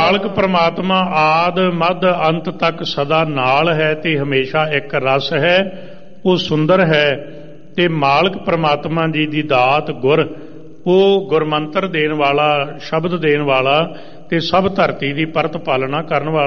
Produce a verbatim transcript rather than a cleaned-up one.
ਮਾਲਕ ਪ੍ਰਮਾਤਮਾ ਆਦ ਮੱਧ ਅੰਤ ਤੱਕ ਸਦਾ ਨਾਲ ਹੈ ਤੇ ਹਮੇਸ਼ਾ ਇੱਕ ਰਸ ਹੈ, ਉਹ ਸੁੰਦਰ ਹੈ। ਤੇ ਮਾਲਕ ਪ੍ਰਮਾਤਮਾ ਜੀ ਦੀ ਦਾਤ ਗੁਰ, ਉਹ ਗੁਰਮੰਤਰ ਦੇਣ ਵਾਲਾ, ਸ਼ਬਦ ਦੇਣ ਵਾਲਾ ਤੇ ਸਭ ਧਰਤੀ ਦੀ ਪਰਤ ਪਾਲਣਾ ਕਰਨ ਵਾਲਾ